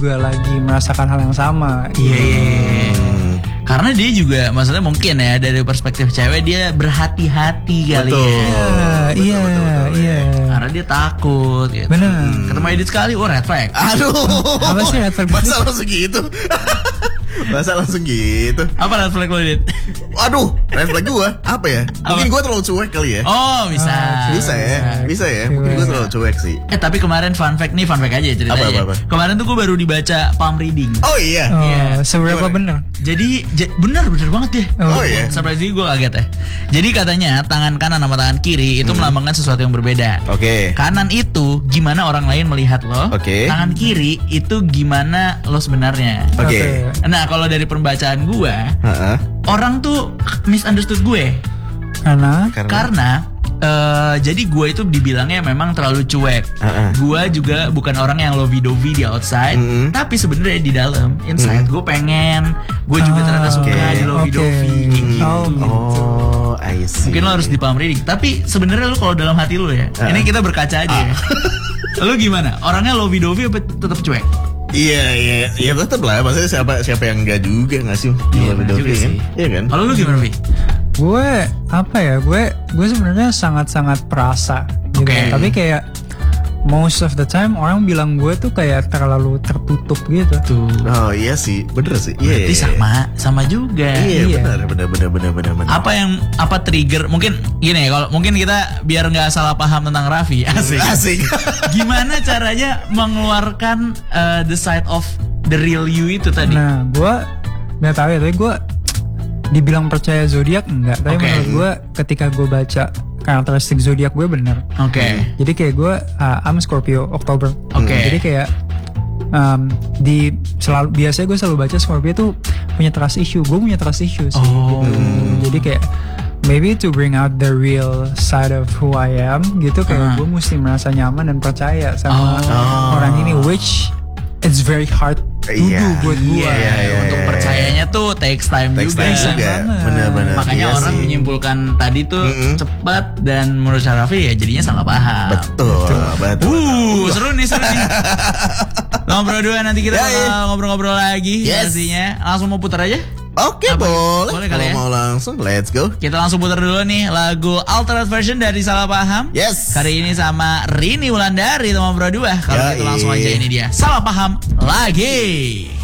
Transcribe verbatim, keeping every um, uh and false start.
juga lagi merasakan hal yang sama. Iya. Yeah. Hmm. Karena dia juga maksudnya mungkin ya dari perspektif cewek dia berhati-hati kali betul. ya. Iya, iya, iya. Karena dia takut gitu. Benar. Hmm. Ketemu edit sekali, oh red flag. Aduh. Apa sih red flag? Masa langsung gitu? Masa langsung gitu? Apa red flag lo, Dit? Waduh, red flag gue apa ya? Mungkin gue terlalu cuek kali ya. Oh bisa. Ah, bisa ya, bisa ya. Mungkin gue terlalu cuek sih. Eh tapi kemarin fun fact nih, fun fact aja ceritanya. Apa, apa, apa? Kemarin tuh gue baru dibaca palm reading. Oh iya. Oh, yeah. seberapa benar? Jadi j- benar benar banget deh. Oh, oh iya. Surprise gue kaget ya. Jadi katanya tangan kanan sama tangan kiri itu hmm. melambangkan sesuatu yang berbeda. Oke. Okay. Kanan itu gimana orang lain melihat lo. Oke. Okay. Tangan kiri itu gimana lo sebenarnya. Oke. Okay. Okay. Nah kalau dari pembacaan gue, uh-uh. orang tuh misunderstood gue. Karena karena, karena uh, jadi gue itu dibilangnya memang terlalu cuek. Uh-uh. Gue juga bukan orang yang lovey-dovey di outside, mm-hmm. tapi sebenarnya di dalam inside mm-hmm. gue pengen, gue juga ah, ternyata suka okay. di lovey-dovey okay. gitu. Oh, oh, I see. Mungkin lo harus di palm reading. Tapi sebenarnya lo kalau dalam hati lo ya, uh-uh. ini kita berkaca aja. Uh. ya. Lo gimana? Orangnya lovey-dovey apa tetap cuek? Iya iya iya tetap lah. Maksudnya siapa siapa yang enggak juga nggak sih? Iya juga sih. Iya kan? Kalau lu gimana, Vi? Gue apa ya? Gue gue sebenarnya sangat-sangat perasa. Gitu. Okay. Tapi kayak most of the time orang bilang gue tuh kayak terlalu tertutup gitu. Tuh. Oh iya sih, bener sih. Iya. Berarti sama sama juga. Iya, iya. benar benar benar benar benar benar. Apa yang apa trigger? Mungkin gini ya, kalau mungkin kita biar nggak salah paham tentang Raffi. Asik. Asik. Gimana caranya mengeluarkan uh, the side of the real you itu tadi? Nah, gue nggak tahu ya, tapi gue dibilang percaya zodiak enggak. Tapi okay. menurut gue ketika gue baca karakteristik zodiak gue bener. Oke. Okay. Jadi kayak gue, uh, I'm Scorpio Oktober. Oke. Okay. Jadi kayak um, di selalu biasanya gue selalu baca Scorpio tuh punya trust issue. Gue punya trust issue sih. Oh. Gitu. Jadi kayak maybe to bring out the real side of who I am gitu kayak uh. gue mesti merasa nyaman dan percaya sama oh. orang ini, which it's very hard to yeah. do buat gue. Iya, yeah, yeah, untuk yeah. percayanya tuh takes time takes juga. Time juga. Benar-benar. Makanya iya orang sih. menyimpulkan tadi tuh mm-hmm. cepat dan menurut Raffi ya jadinya salah paham. Betul, betul. Uh, seru nih, seru nih. Ngobrol dua nanti kita ya, bakal ya. ngobrol-ngobrol lagi yes. pastinya. Langsung mau putar aja? Oke, okay, boleh. Boleh kalau ya? mau langsung, let's go. Kita langsung putar dulu nih lagu alternate version dari Salah Paham. Yes. Kali ini sama Rini Wulandari teman berdua. Kalau gitu langsung aja ini dia Salah Paham lagi.